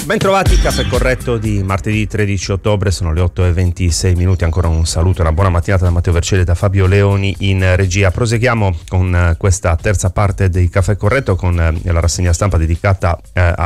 Bentrovati, caffè corretto di martedì 13 ottobre, sono le 8:26. Ancora un saluto e una buona mattinata da Matteo Vercelli e da Fabio Leoni in regia. Proseguiamo con questa terza parte di caffè corretto con la rassegna stampa dedicata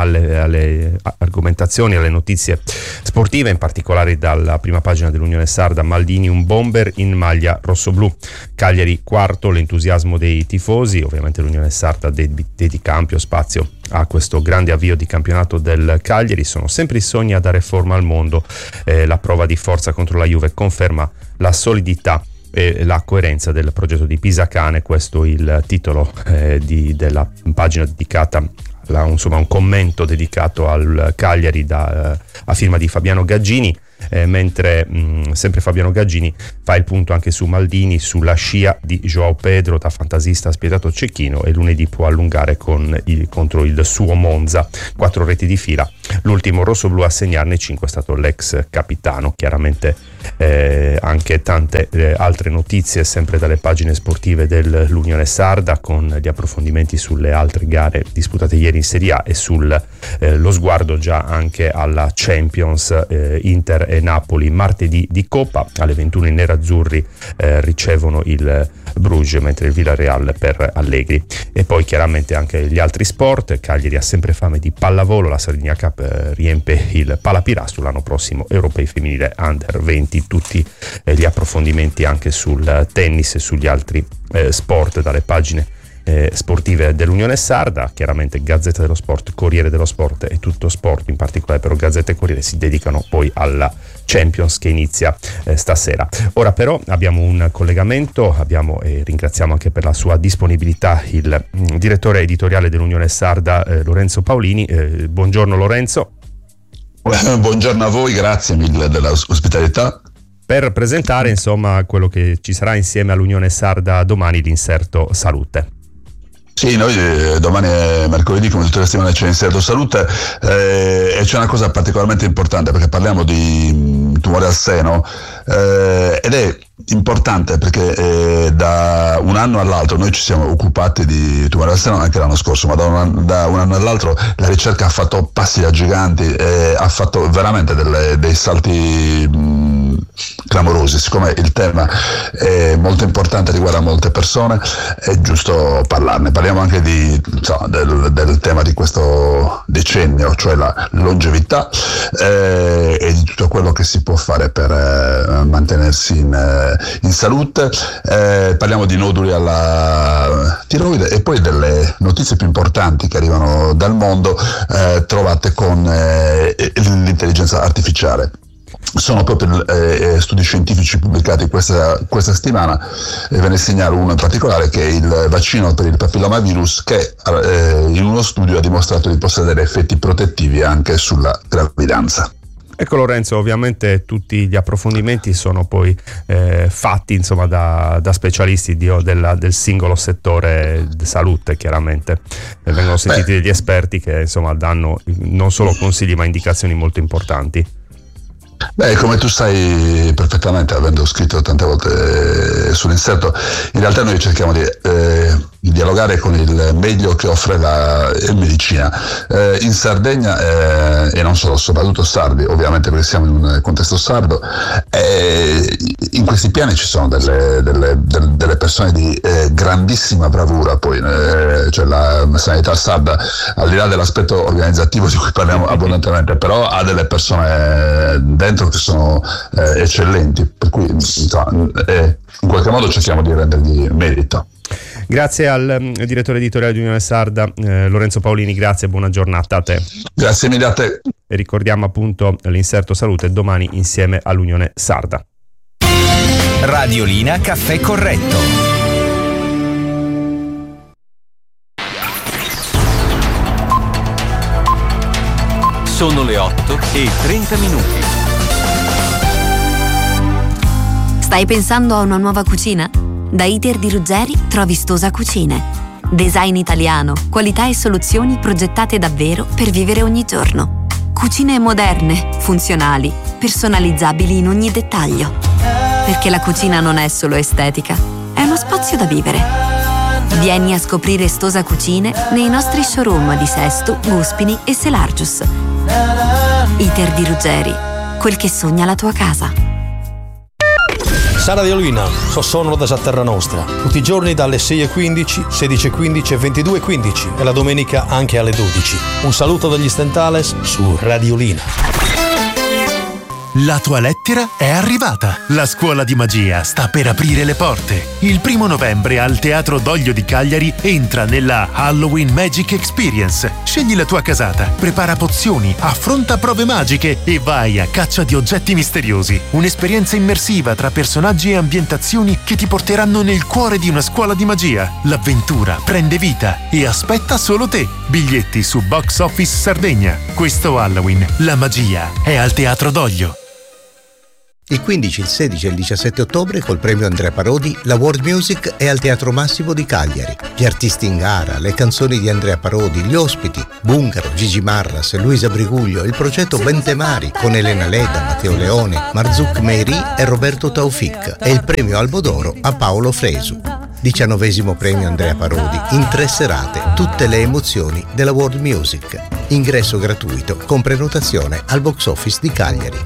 alle argomentazioni, alle notizie sportive, in particolare dalla prima pagina dell'Unione Sarda. Maldini un bomber in maglia rossoblù, Cagliari quarto, l'entusiasmo dei tifosi. Ovviamente l'Unione Sarda dedica ampio spazio a questo grande avvio di campionato del Cagliari. Sono sempre i sogni a dare forma al mondo, la prova di forza contro la Juve conferma la solidità e la coerenza del progetto di Pisacane. Questo il titolo della pagina dedicata un commento dedicato al Cagliari a firma di Fabiano Gaggini, mentre sempre Fabiano Gaggini fa il punto anche su Maldini, sulla scia di João Pedro da fantasista spietato cecchino, e lunedì può allungare contro il suo Monza, 4 reti di fila. L'ultimo rossoblù a segnarne 5 è stato l'ex capitano. Chiaramente anche tante altre notizie sempre dalle pagine sportive dell'Unione Sarda, con gli approfondimenti sulle altre gare disputate ieri in Serie A e lo sguardo già anche alla Champions. Inter e Napoli martedì di Coppa alle 21 i nerazzurri ricevono il Bruges, mentre il Villarreal per Allegri. E poi chiaramente anche gli altri sport. Cagliari ha sempre fame di pallavolo, la Sardinia Cup riempie il Palapirasto, l'anno prossimo Europei femminile Under 20. Tutti gli approfondimenti anche sul tennis e sugli altri sport dalle pagine sportive dell'Unione Sarda. Chiaramente Gazzetta dello Sport, Corriere dello Sport e Tutto Sport, in particolare però Gazzetta e Corriere, si dedicano poi alla Champions che inizia stasera. Ora però abbiamo un collegamento, e ringraziamo anche per la sua disponibilità il direttore editoriale dell'Unione Sarda, Lorenzo Paolini. Buongiorno Lorenzo. Buongiorno a voi, grazie mille dell'ospitalità. Per presentare quello che ci sarà insieme all'Unione Sarda domani, l'inserto salute. Sì, noi domani è mercoledì, come tutte le settimane c'è inserto salute, e c'è una cosa particolarmente importante perché parliamo di tumore al seno, ed è importante perché da un anno all'altro noi ci siamo occupati di tumore al seno anche l'anno scorso, ma da un anno all'altro la ricerca ha fatto passi da giganti e ha fatto veramente dei salti clamorosi. Siccome il tema è molto importante, riguarda molte persone, è giusto parlarne. Parliamo anche del tema di questo decennio, cioè la longevità, e di tutto quello che si può fare per mantenersi in salute. Parliamo di noduli alla tiroide e poi delle notizie più importanti che arrivano dal mondo, trovate con l'intelligenza artificiale. Sono proprio studi scientifici pubblicati questa settimana, e ve ne segnalo uno in particolare, che è il vaccino per il papillomavirus, che in uno studio ha dimostrato di possedere effetti protettivi anche sulla gravidanza. Ecco Lorenzo, ovviamente tutti gli approfondimenti sono poi fatti da specialisti del singolo settore salute, chiaramente. Vengono sentiti degli esperti che danno non solo consigli ma indicazioni molto importanti. Come tu sai perfettamente, avendo scritto tante volte sull'inserto, in realtà noi cerchiamo di dialogare con il meglio che offre la medicina. In Sardegna, e non solo, soprattutto sardi, ovviamente perché siamo in un contesto sardo, in questi piani ci sono delle persone di grandissima bravura. Poi cioè la sanità sarda, al di là dell'aspetto organizzativo di cui parliamo abbondantemente, però ha delle persone dentro che sono eccellenti, per cui in qualche modo cerchiamo di rendergli merito. Grazie al direttore editoriale di Unione Sarda, Lorenzo Paolini. Grazie e buona giornata a te. Grazie mille a te. E ricordiamo appunto l'inserto salute domani insieme all'Unione Sarda. Radiolina Caffè Corretto. Sono le 8:30. Stai pensando a una nuova cucina? Da Iter di Ruggeri trovi Stosa Cucine. Design italiano, qualità e soluzioni progettate davvero per vivere ogni giorno. Cucine moderne, funzionali, personalizzabili in ogni dettaglio. Perché la cucina non è solo estetica, è uno spazio da vivere. Vieni a scoprire Stosa Cucine nei nostri showroom di Sesto, Guspini e Selargius. ITER di Ruggeri, quel che sogna la tua casa. Sara Diolina, sono da Terra Nostra, tutti i giorni dalle 6:15, 16:15 e 22:15 e la domenica anche alle 12. Un saluto dagli Stentales su Radiolina. La tua lettera è arrivata. La scuola di magia sta per aprire le porte. Il 1 novembre al Teatro Doglio di Cagliari entra nella Halloween Magic Experience. Scegli la tua casata, prepara pozioni, affronta prove magiche e vai a caccia di oggetti misteriosi. Un'esperienza immersiva tra personaggi e ambientazioni che ti porteranno nel cuore di una scuola di magia. L'avventura prende vita e aspetta solo te. Biglietti su Box Office Sardegna. Questo Halloween la magia è al Teatro Doglio. Il 15, il 16 e il 17 ottobre col premio Andrea Parodi la World Music è al Teatro Massimo di Cagliari. Gli artisti in gara, le canzoni di Andrea Parodi, gli ospiti Bungaro, Gigi Marras, Luisa Briguglio, il progetto Bentemari con Elena Leda, Matteo Leone, Marzouk Meiri e Roberto Taufik e il premio Albo d'Oro a Paolo Fresu. 19° premio Andrea Parodi in 3 serate, tutte le emozioni della World Music. Ingresso gratuito con prenotazione al Box Office di Cagliari.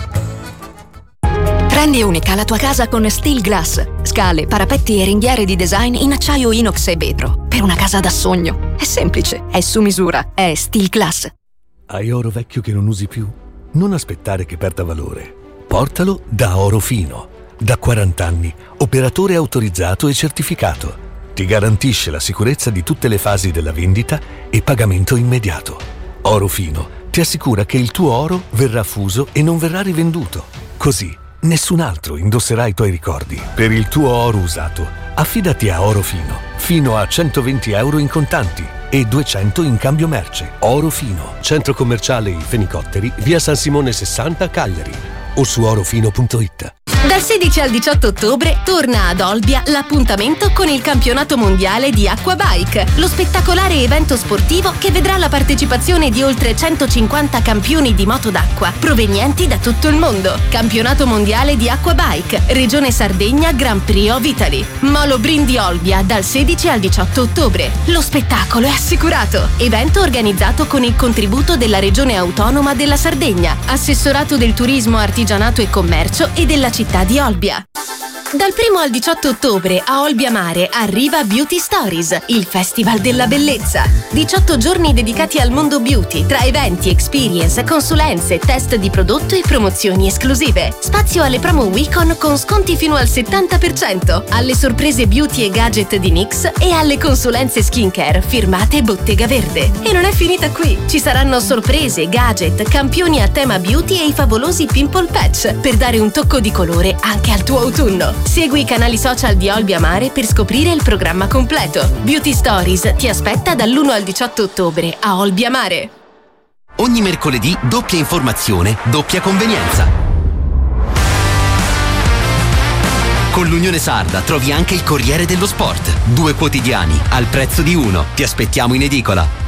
Rendi unica la tua casa con Steel Glass. Scale, parapetti e ringhiere di design in acciaio inox e vetro. Per una casa da sogno. È semplice, è su misura, è Steel Glass. Hai oro vecchio che non usi più? Non aspettare che perda valore. Portalo da Oro Fino. Da 40 anni, operatore autorizzato e certificato. Ti garantisce la sicurezza di tutte le fasi della vendita e pagamento immediato. Oro Fino ti assicura che il tuo oro verrà fuso e non verrà rivenduto. Così nessun altro indosserà i tuoi ricordi. Per il tuo oro usato, affidati a Oro Fino, fino a 120 euro in contanti e 200 in cambio merce. Oro Fino, centro commerciale I Fenicotteri, via San Simone 60 Cagliari o su orofino.it. Dal 16 al 18 ottobre torna ad Olbia l'appuntamento con il campionato mondiale di Aquabike, lo spettacolare evento sportivo che vedrà la partecipazione di oltre 150 campioni di moto d'acqua provenienti da tutto il mondo. Campionato mondiale di Aquabike, Regione Sardegna, Gran Prix of Italy. Molo Brindi Olbia dal 16 al 18 ottobre. Lo spettacolo è assicurato. Evento organizzato con il contributo della Regione Autonoma della Sardegna, Assessorato del Turismo, Artigianato e Commercio e della città di Olbia. Dal 1 al 18 ottobre a Olbia Mare arriva Beauty Stories, il festival della bellezza. 18 giorni dedicati al mondo beauty, tra eventi, experience, consulenze, test di prodotto e promozioni esclusive. Spazio alle promo Weekon con sconti fino al 70%, alle sorprese beauty e gadget di NYX e alle consulenze skincare firmate Bottega Verde. E non è finita qui, ci saranno sorprese, gadget, campioni a tema beauty e i favolosi pimple patch per dare un tocco di colore anche al tuo autunno. Segui i canali social di Olbia Mare per scoprire il programma completo. Beauty Stories ti aspetta dall'1 al 18 ottobre a Olbia Mare. Ogni mercoledì doppia informazione, doppia convenienza. Con l'Unione Sarda trovi anche il Corriere dello Sport. 2 quotidiani al prezzo di uno. Ti aspettiamo in edicola.